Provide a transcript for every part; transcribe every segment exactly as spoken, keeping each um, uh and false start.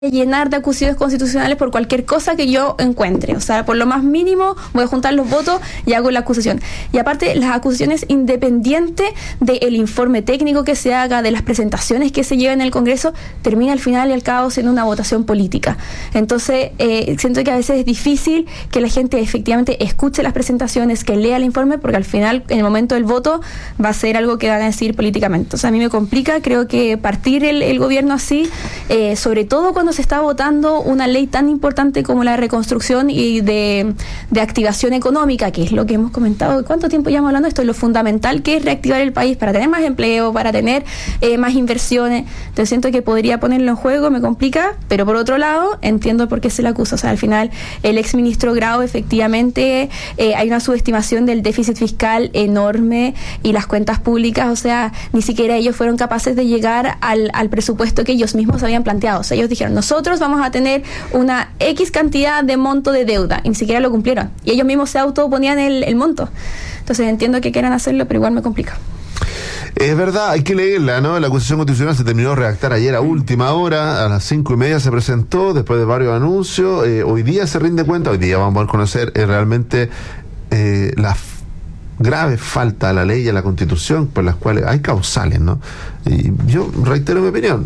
llenar de acusaciones constitucionales por cualquier cosa que yo encuentre. O sea, por lo más mínimo voy a juntar los votos y hago la acusación. Y aparte, las acusaciones independientes del informe técnico que se haga, de las presentaciones que se lleven en el Congreso, termina al final y al cabo siendo una votación política. Entonces, eh, siento que a veces es difícil que la gente efectivamente escuche las presentaciones, que lea el informe, porque al final, en el momento del voto, va a ser algo que van a decidir políticamente. O sea, a mí me complica, creo que partir el, el gobierno así, eh, sobre todo cuando se está votando una ley tan importante como la de reconstrucción y de, de activación económica, que es lo que hemos comentado. ¿Cuánto tiempo llevamos hablando de esto? Lo fundamental que es reactivar el país para tener más empleo, para tener eh, más inversiones. Entonces siento que podría ponerlo en juego, me complica, pero por otro lado entiendo por qué se le acusa. O sea, al final el exministro Grau, efectivamente eh, hay una subestimación del déficit fiscal enorme y las cuentas públicas, o sea, ni siquiera ellos fueron capaces de llegar al, al presupuesto que ellos mismos habían planteado. O sea, ellos dijeron, nosotros vamos a tener una X cantidad de monto de deuda, y ni siquiera lo cumplieron, y ellos mismos se autoponían el, el monto. Entonces entiendo que quieran hacerlo, pero igual me complica. Es verdad, hay que leerla, ¿no? La acusación constitucional se terminó de redactar ayer a última hora, a las cinco y media se presentó, después de varios anuncios. Eh, hoy día se rinde cuenta, hoy día vamos a poder conocer eh, realmente eh, la f- grave falta a la ley y a la Constitución, por las cuales hay causales, ¿no? Y yo reitero mi opinión,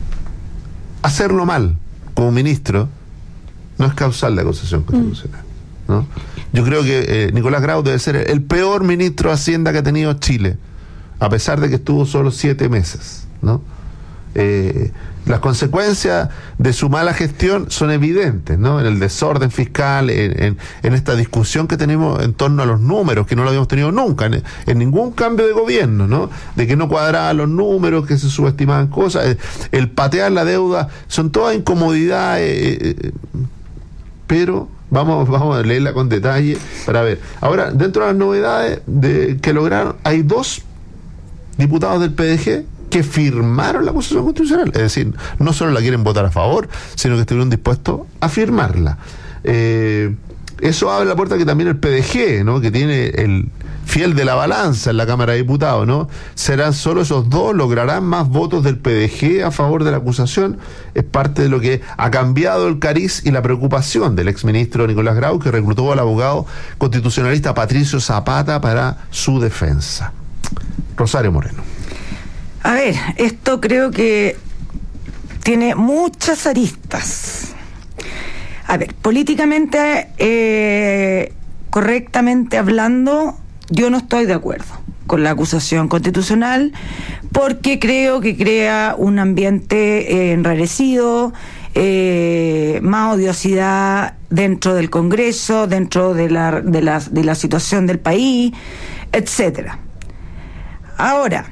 hacerlo mal como ministro no es causal de acusación constitucional, ¿no? Yo creo que eh, Nicolás Grau debe ser el peor ministro de Hacienda que ha tenido Chile, a pesar de que estuvo solo siete meses, ¿no? Eh, las consecuencias de su mala gestión son evidentes, ¿no? En el desorden fiscal, en, en, en esta discusión que tenemos en torno a los números, que no lo habíamos tenido nunca, en, en ningún cambio de gobierno, ¿no? De que no cuadraban los números, que se subestimaban cosas, el, el patear la deuda, son todas incomodidades, eh, pero vamos, vamos a leerla con detalle para ver. Ahora, dentro de las novedades de, que lograron, hay dos diputados del P D G que firmaron la acusación constitucional, es decir, no solo la quieren votar a favor, sino que estuvieron dispuestos a firmarla. Eh, eso abre la puerta que también el P D G, ¿no? Que tiene el fiel de la balanza en la Cámara de Diputados, ¿no? Serán solo esos dos, lograrán más votos del P D G a favor de la acusación. Es parte de lo que ha cambiado el cariz y la preocupación del exministro Nicolás Grau, que reclutó al abogado constitucionalista Patricio Zapata para su defensa. Rosario Moreno. A ver, esto creo que tiene muchas aristas. A ver, políticamente, eh, correctamente hablando, yo no estoy de acuerdo con la acusación constitucional, porque creo que crea un ambiente eh, enrarecido, eh, más odiosidad dentro del Congreso, dentro de la, de la, de la situación del país, etcétera. Ahora,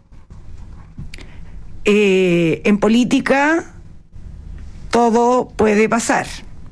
eh, en política todo puede pasar.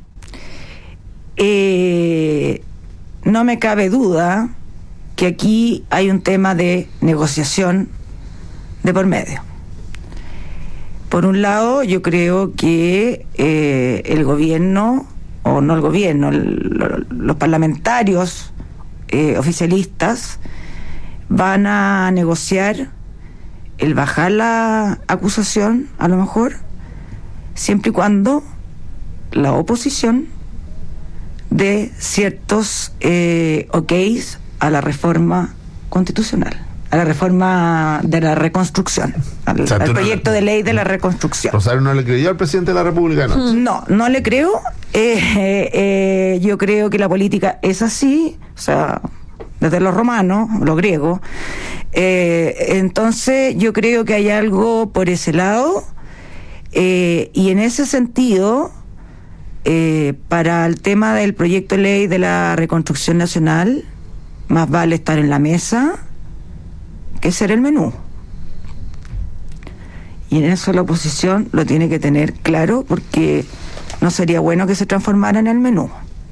Eh, no me cabe duda que aquí hay un tema de negociación de por medio. Por un lado, yo creo que eh, el gobierno, o no el gobierno, el, los parlamentarios eh, oficialistas van a negociar el bajar la acusación, a lo mejor, siempre y cuando la oposición dé ciertos eh, ok's a la reforma constitucional, a la reforma de la reconstrucción, al, o sea, al proyecto no, de ley de la reconstrucción. Rosario no le creyó al presidente de la República, ¿no? No, no le creo. Eh, eh, eh, yo creo que la política es así, o sea, desde los romanos, los griegos. Eh, entonces, yo creo que hay algo por ese lado, eh, y en ese sentido, eh, para el tema del proyecto de ley de la reconstrucción nacional, más vale estar en la mesa que ser el menú. Y en eso la oposición lo tiene que tener claro, porque no sería bueno que se transformara en el menú.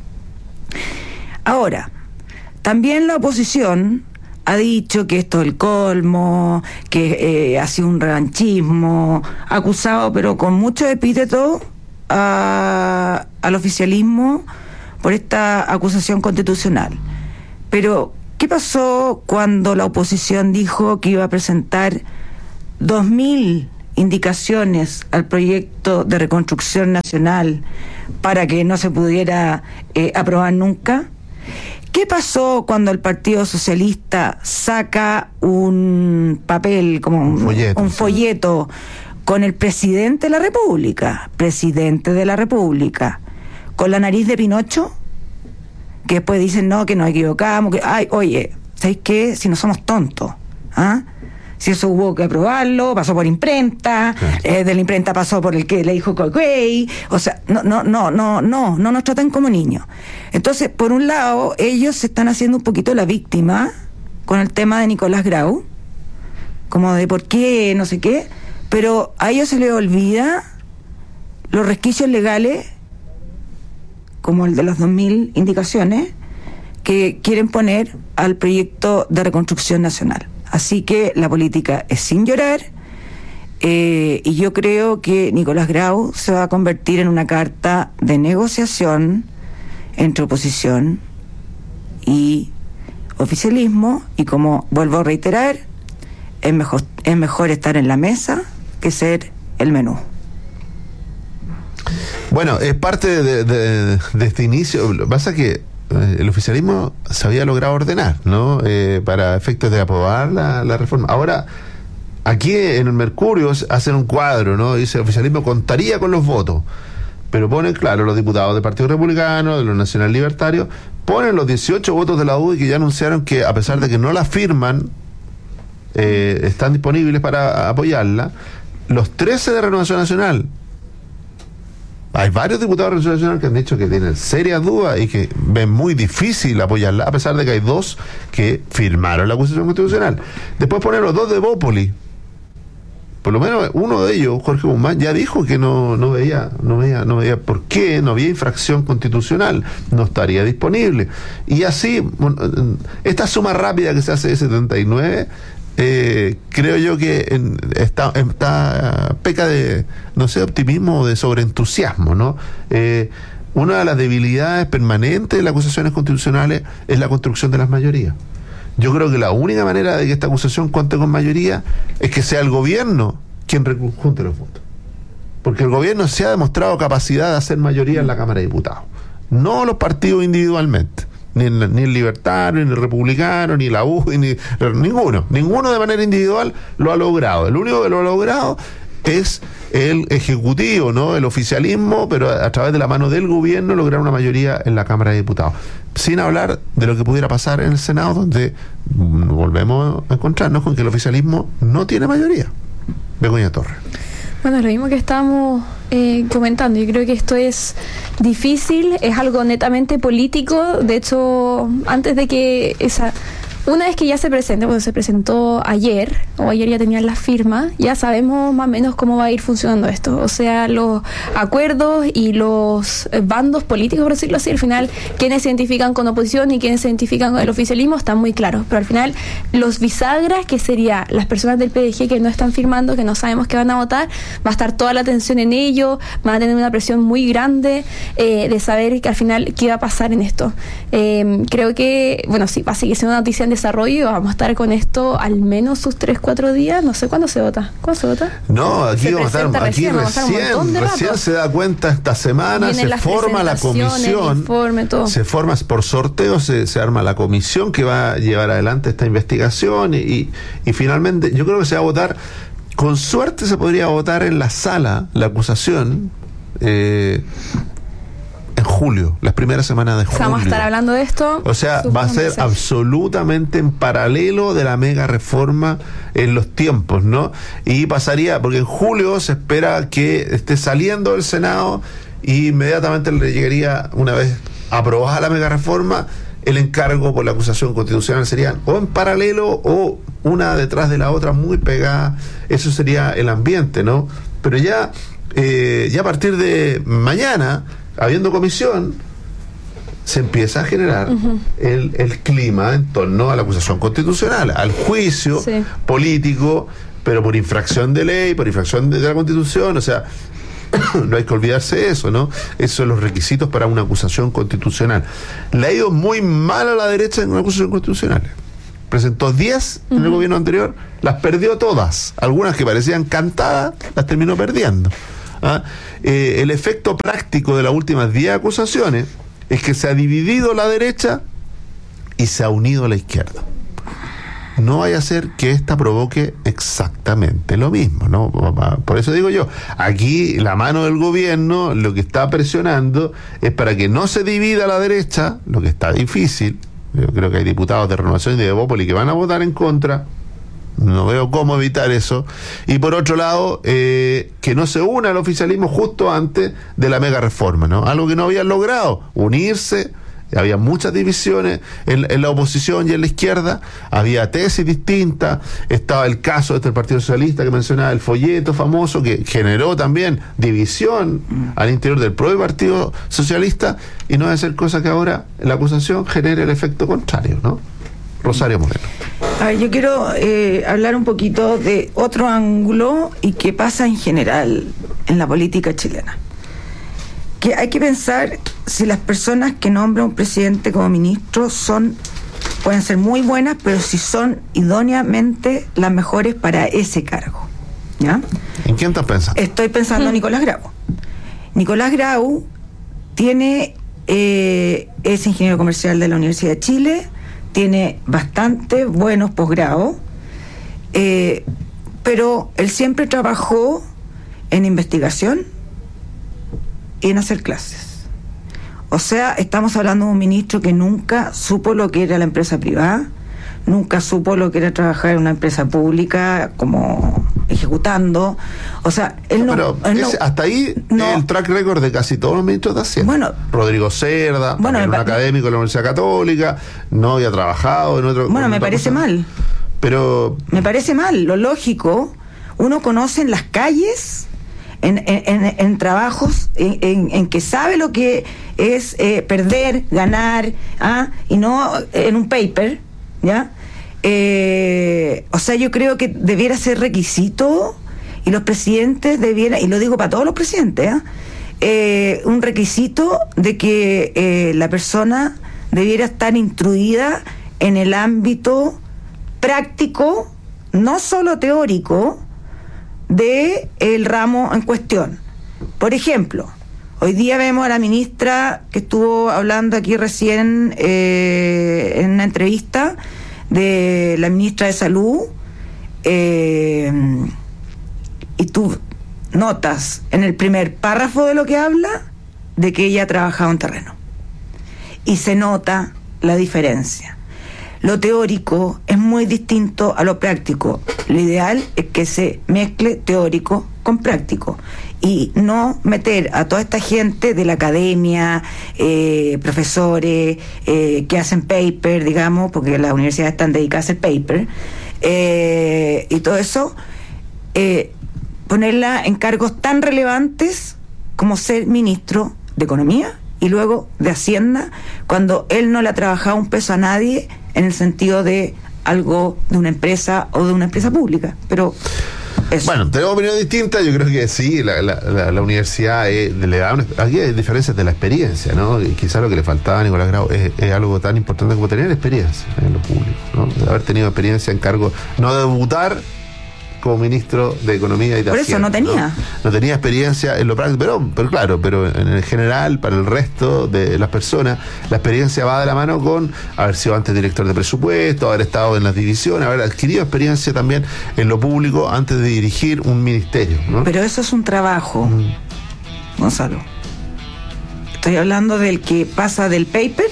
Ahora, también la oposición ha dicho que esto es el colmo, que eh, ha sido un revanchismo, ha acusado, pero con mucho epíteto, a, al oficialismo por esta acusación constitucional. Pero, ¿qué pasó cuando la oposición dijo que iba a presentar dos mil indicaciones al proyecto de reconstrucción nacional para que no se pudiera eh, aprobar nunca? ¿Qué pasó cuando el Partido Socialista saca un papel, como un folleto, un folleto con el presidente de la República, presidente de la República, con la nariz de Pinocho, que después dicen no, que nos equivocamos, que ay, oye, ¿sabéis qué? Si no somos tontos, ¿ah? Si eso hubo que aprobarlo, pasó por imprenta, claro. eh, de la imprenta pasó por el que le dijo Coquey, o sea, no, no, no, no, no, no nos tratan como niños. Entonces, por un lado, ellos se están haciendo un poquito la víctima con el tema de Nicolás Grau, como de por qué, no sé qué, pero a ellos se les olvida los resquicios legales, como el de las dos mil indicaciones, que quieren poner al proyecto de reconstrucción nacional. Así que la política es sin llorar, eh, y yo creo que Nicolás Grau se va a convertir en una carta de negociación entre oposición y oficialismo, y como vuelvo a reiterar, es mejor, es mejor estar en la mesa que ser el menú. Bueno, es parte de, de, de este inicio. Lo que pasa es que el oficialismo se había logrado ordenar, ¿no? Eh, para efectos de aprobar la, la reforma. Ahora, aquí en el Mercurio hacen un cuadro, ¿no? Dice, el oficialismo contaría con los votos, pero ponen, claro, los diputados del Partido Republicano, de los Nacional Libertarios, ponen los dieciocho votos de la U D I que ya anunciaron que, a pesar de que no la firman, eh, están disponibles para apoyarla. Los trece de Renovación Nacional. Hay varios diputados de Renovación Nacional que han dicho que tienen serias dudas y que ven muy difícil apoyarla, a pesar de que hay dos que firmaron la acusación constitucional. Después ponen los dos de Bópoli. Por lo menos uno de ellos, Jorge Guzmán, ya dijo que no, no veía, no veía, no veía por qué, no había infracción constitucional, no estaría disponible. Y así, esta suma rápida que se hace de setenta y nueve, Eh, creo yo que en, está, está peca de, no sé, optimismo o de sobreentusiasmo, ¿no? Eh, una de las debilidades permanentes de las acusaciones constitucionales es la construcción de las mayorías. Yo creo que la única manera de que esta acusación cuente con mayoría es que sea el gobierno quien junte los votos, porque el gobierno se ha demostrado capacidad de hacer mayoría en la Cámara de Diputados, no los partidos individualmente. Ni el, ni el libertario, ni el republicano, ni la U, ni ninguno, ninguno de manera individual lo ha logrado. El único que lo ha logrado es el ejecutivo, ¿no? El oficialismo, pero a, a través de la mano del gobierno lograr una mayoría en la Cámara de Diputados. Sin hablar de lo que pudiera pasar en el Senado, donde volvemos a encontrarnos con que el oficialismo no tiene mayoría. Begoña Torres. Bueno, lo mismo que estábamos eh, comentando, yo creo que esto es difícil, es algo netamente político. De hecho, antes de que esa... Una vez que ya se presente, cuando se presentó ayer, o ayer ya tenían las firmas, ya sabemos más o menos cómo va a ir funcionando esto. O sea, los acuerdos y los bandos políticos, por decirlo así, al final, quienes se identifican con oposición y quienes se identifican con el oficialismo están muy claros. Pero al final, los bisagras, que serían las personas del P D G que no están firmando, que no sabemos que van a votar, va a estar toda la atención en ello, van a tener una presión muy grande eh, de saber que al final qué va a pasar en esto. Eh, creo que, bueno, sí, va a seguir siendo una noticia en desarrollo, vamos a estar con esto al menos sus tres, cuatro días, no sé cuándo se vota. ¿Cuándo se vota? No, aquí vamos a estar, aquí recién, recién, recién se da cuenta esta semana, Vienen se forma la comisión, informe, todo. Se forma por sorteo, se, se arma la comisión que va a llevar adelante esta investigación y, y, y finalmente yo creo que se va a votar, con suerte se podría votar en la sala, la acusación, eh, en julio, las primeras semanas de julio. Vamos a estar hablando de esto. O sea, va a ser absolutamente en paralelo de la mega reforma en los tiempos, ¿no? Y pasaría, porque en julio se espera que esté saliendo del Senado y inmediatamente le llegaría, una vez aprobada la mega reforma, el encargo por la acusación constitucional. Serían o en paralelo o una detrás de la otra muy pegada. Eso sería el ambiente, ¿no? Pero ya, eh, ya a partir de mañana, habiendo comisión, se empieza a generar uh-huh. el, el clima en torno a la acusación constitucional, al juicio sí. político, pero por infracción de ley, por infracción de, de la Constitución. O sea, no hay que olvidarse de eso, ¿no? Esos son los requisitos para una acusación constitucional. Le ha ido muy mal a la derecha en una acusación constitucional. presentó diez uh-huh. en el gobierno anterior, las perdió todas. Algunas que parecían cantadas, las terminó perdiendo. ¿Ah? Eh, el efecto práctico de las últimas diez acusaciones es que se ha dividido la derecha y se ha unido la izquierda. No vaya a ser que esta provoque exactamente lo mismo, ¿no? Por eso digo yo, aquí la mano del gobierno lo que está presionando es para que no se divida la derecha, lo que está difícil. Yo creo que hay diputados de Renovación y de Evópolis que van a votar en contra. No veo cómo evitar eso. Y por otro lado, eh, que no se una al oficialismo justo antes de la mega reforma, ¿no? Algo que no habían logrado, unirse. Había muchas divisiones en, en la oposición y en la izquierda, había tesis distintas, estaba el caso este del Partido Socialista que mencionaba, el folleto famoso que generó también división al interior del propio Partido Socialista, y no debe ser cosa que ahora la acusación genere el efecto contrario, ¿no? Rosario Moreno. A ver, yo quiero eh, hablar un poquito de otro ángulo y qué pasa en general en la política chilena. Que hay que pensar si las personas que nombra un presidente como ministro son, pueden ser muy buenas, pero si son idóneamente las mejores para ese cargo, ¿ya? ¿En quién estás pensando? Estoy pensando en Nicolás Grau. Nicolás Grau tiene, eh, es ingeniero comercial de la Universidad de Chile, tiene bastante buenos posgrados, eh, pero él siempre trabajó en investigación y en hacer clases. O sea, estamos hablando de un ministro que nunca supo lo que era la empresa privada, nunca supo lo que era trabajar en una empresa pública como ejecutando. O sea, él no... Pero él ese, no, hasta ahí no, el track record de casi todos los ministros de Hacienda. Bueno, Rodrigo Cerda, bueno, un me, académico de la Universidad Católica, no había trabajado en otro... Bueno, en me parece cosa. mal. Pero... Me parece mal. Lo lógico, uno conoce en las calles... En, en, en, en trabajos en, en, en que sabe lo que es eh, perder, ganar, ¿ah? Y no en un paper, ¿ya? Eh, o sea, yo creo que debiera ser requisito, y los presidentes debieran, y lo digo para todos los presidentes, ¿ah? eh, un requisito de que eh, la persona debiera estar instruida en el ámbito práctico, no solo teórico, de el ramo en cuestión. Por ejemplo, hoy día vemos a la ministra que estuvo hablando aquí recién eh, en una entrevista de la ministra de Salud, eh, y tú notas en el primer párrafo de lo que habla de que ella ha trabajado en terreno, y se nota la diferencia. Lo teórico es muy distinto a lo práctico. Lo ideal es que se mezcle teórico con práctico y no meter a toda esta gente de la academia, eh, profesores eh, que hacen paper, digamos, porque las universidades están dedicadas a hacer paper, eh, y todo eso, eh, ponerla en cargos tan relevantes como ser ministro de Economía y luego de Hacienda, cuando él no le ha trabajado un peso a nadie en el sentido de algo de una empresa o de una empresa pública. Pero eso. Bueno, tenemos opiniones distintas. Yo creo que sí, la, la, la, la universidad eh, le da una, aquí hay diferencias de la experiencia, ¿no? Y quizás lo que le faltaba a Nicolás Grau es, es algo tan importante como tener experiencia en lo público, ¿no? De haber tenido experiencia en cargo, no debutar como ministro de Economía y de Por Hacienda, eso no tenía. ¿no? No tenía experiencia en lo práctico, pero, pero claro, pero en el general, para el resto de las personas, la experiencia va de la mano con haber sido antes director de presupuesto, haber estado en las divisiones, haber adquirido experiencia también en lo público antes de dirigir un ministerio, ¿no? Pero eso es un trabajo, mm. Gonzalo. Estoy hablando del que pasa del paper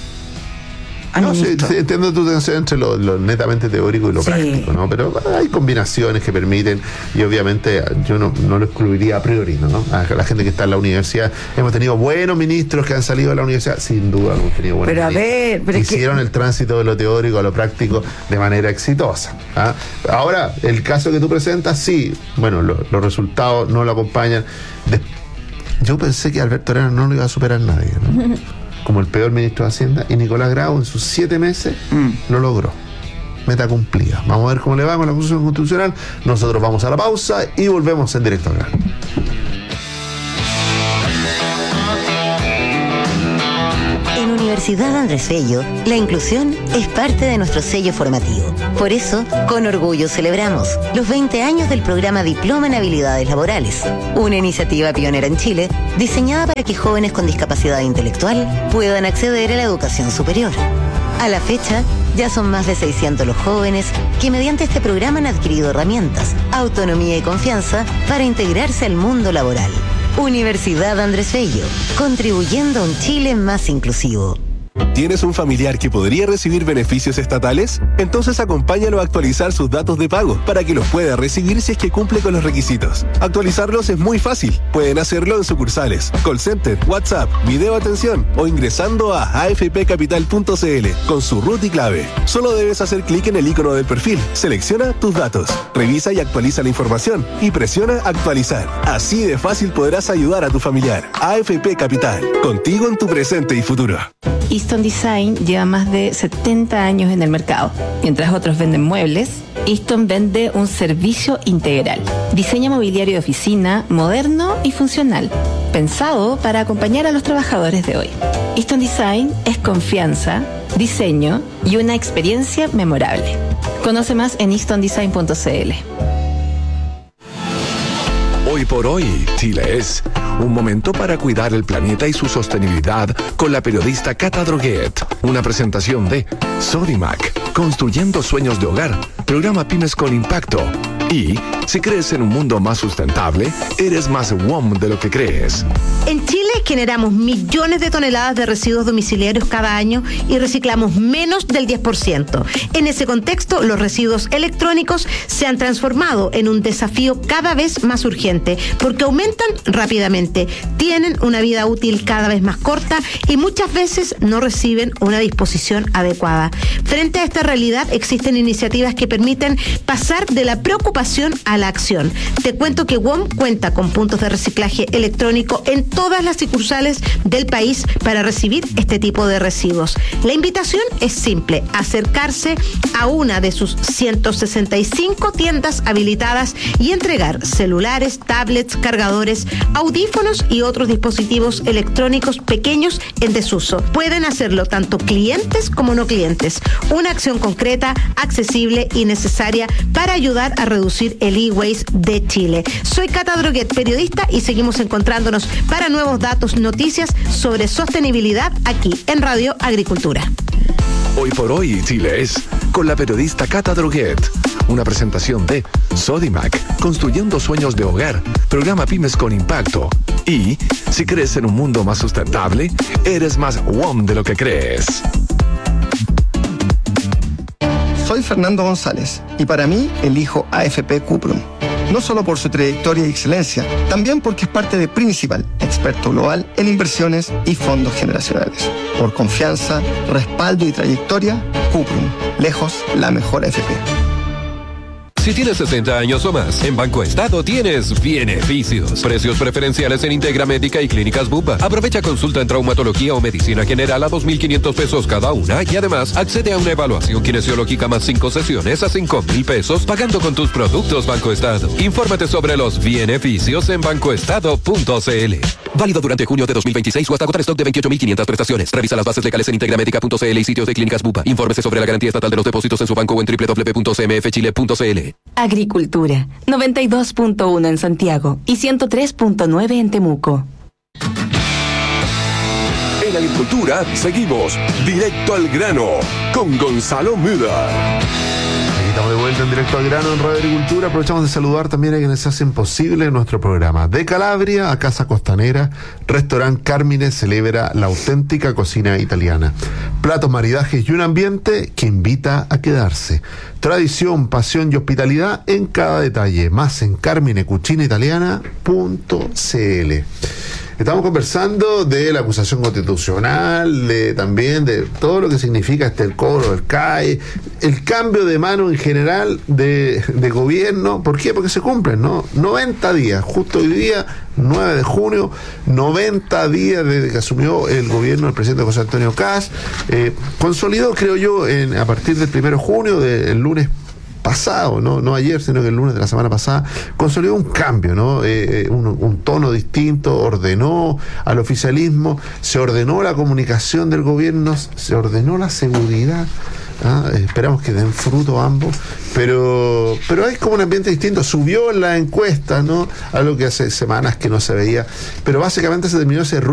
a No, sí, ministro. sí, entiendo tu tensión entre lo, lo netamente teórico y lo Sí. práctico, ¿no? Pero hay combinaciones que permiten, y obviamente yo no, no lo excluiría a priori, ¿no? A la gente que está en la universidad, hemos tenido buenos ministros que han salido de la universidad, sin duda hemos tenido buenos Pero a ministros. ver, pero es que- hicieron el tránsito de lo teórico a lo práctico de manera exitosa, ¿ah? Ahora, el caso que tú presentas, sí, bueno, lo, los resultados no lo acompañan. De, yo pensé que Alberto Arena no lo iba a superar nadie, ¿no? Como el peor ministro de Hacienda, y Nicolás Grau en sus siete meses mm. lo logró. Meta cumplida. Vamos a ver cómo le va con la acusación constitucional. Nosotros vamos a la pausa y volvemos en Directo al Grano. En Universidad Andrés Bello, la inclusión es parte de nuestro sello formativo. Por eso, con orgullo celebramos los veinte años del programa Diploma en Habilidades Laborales, una iniciativa pionera en Chile diseñada para que jóvenes con discapacidad intelectual puedan acceder a la educación superior. A la fecha, ya son más de seiscientos los jóvenes que mediante este programa han adquirido herramientas, autonomía y confianza para integrarse al mundo laboral. Universidad Andrés Bello, contribuyendo a un Chile más inclusivo. ¿Tienes un familiar que podría recibir beneficios estatales? Entonces acompáñalo a actualizar sus datos de pago para que los pueda recibir si es que cumple con los requisitos. Actualizarlos es muy fácil. Pueden hacerlo en sucursales, call center, WhatsApp, video atención o ingresando a a f p capital punto c l con su root y clave. Solo debes hacer clic en el icono del perfil, selecciona tus datos, revisa y actualiza la información y presiona actualizar. Así de fácil podrás ayudar a tu familiar. A F P Capital, contigo en tu presente y futuro. Easton Design lleva más de setenta años en el mercado. Mientras otros venden muebles, Easton vende un servicio integral. Diseño mobiliario de oficina, moderno y funcional, pensado para acompañar a los trabajadores de hoy. Easton Design es confianza, diseño y una experiencia memorable. Conoce más en easton design punto c l. Hoy por hoy, Chile es un momento para cuidar el planeta y su sostenibilidad con la periodista Cata Droguet. Una presentación de Sodimac, construyendo sueños de hogar, programa Pymes con Impacto. Y si crees en un mundo más sustentable, eres más W O M de lo que crees. En Chile generamos millones de toneladas de residuos domiciliarios cada año y reciclamos menos del diez por ciento. En ese contexto, los residuos electrónicos se han transformado en un desafío cada vez más urgente porque aumentan rápidamente, tienen una vida útil cada vez más corta y muchas veces no reciben una disposición adecuada. Frente a esta realidad, existen iniciativas que permiten pasar de la preocupación a la acción. Te cuento que W O M cuenta con puntos de reciclaje electrónico en todas las sucursales del país para recibir este tipo de residuos. La invitación es simple: acercarse a una de sus ciento sesenta y cinco tiendas habilitadas y entregar celulares, tablets, cargadores, audífonos y otros dispositivos electrónicos pequeños en desuso. Pueden hacerlo tanto clientes como no clientes. Una acción concreta, accesible y necesaria para ayudar a reducir el e-waste de Chile. Soy Cata Droguet, periodista, y seguimos encontrándonos para nuevos datos, noticias sobre sostenibilidad aquí en Radio Agricultura. Hoy por hoy, Chile es con la periodista Cata Droguet. Una presentación de Sodimac, construyendo sueños de hogar, programa Pymes con Impacto. Y si crees en un mundo más sustentable, eres más W O M de lo que crees. Soy Fernando González y para mí elijo A F P Cuprum. No solo por su trayectoria y excelencia, también porque es parte de Principal, experto global en inversiones y fondos generacionales. Por confianza, respaldo y trayectoria, Cuprum, lejos la mejor A F P. Si tienes sesenta años o más, en Banco Estado tienes beneficios. Precios preferenciales en Integra Médica y Clínicas Bupa. Aprovecha consulta en traumatología o medicina general a dos mil quinientos pesos cada una y además accede a una evaluación kinesiológica más cinco sesiones a cinco mil pesos pagando con tus productos Banco Estado. Infórmate sobre los beneficios en bancoestado punto c l. Válido durante junio de dos mil veintiséis o hasta agotar stock de veintiocho mil quinientas prestaciones. Revisa las bases legales en integra médica punto c l y sitios de Clínicas Bupa. Infórmese sobre la garantía estatal de los depósitos en su banco o en doble u doble u doble u punto c m f chile punto c l. Agricultura, noventa y dos punto uno en Santiago y ciento tres punto nueve en Temuco. En Agricultura seguimos directo al grano con Gonzalo Müller. Estamos de vuelta en Directo al Grano en Radio Agricultura. Aprovechamos de saludar también a quienes hacen posible nuestro programa. De Calabria a Casa Costanera, Restaurant Carmine celebra la auténtica cocina italiana. Platos, maridajes y un ambiente que invita a quedarse. Tradición, pasión y hospitalidad en cada detalle. Más en carmine cucina italiana punto c l. Estamos conversando de la acusación constitucional, de también de todo lo que significa este el cobro del C A E, el cambio de mano en general de, de gobierno. ¿Por qué? Porque se cumplen, ¿no? noventa días, justo hoy día, nueve de junio, noventa días desde que asumió el gobierno del presidente José Antonio Kast. Eh, consolidó, creo yo, en, a partir del primero de junio, del lunes pasado, no, no ayer, sino que el lunes de la semana pasada, consolidó un cambio, ¿no? Eh, un, un tono distinto, ordenó al oficialismo, se ordenó la comunicación del gobierno, se ordenó la seguridad. ¿Ah? Esperamos que den fruto ambos, pero pero hay como un ambiente distinto. Subió en la encuesta, ¿no? Algo que hace semanas que no se veía, pero básicamente se terminó ese ruido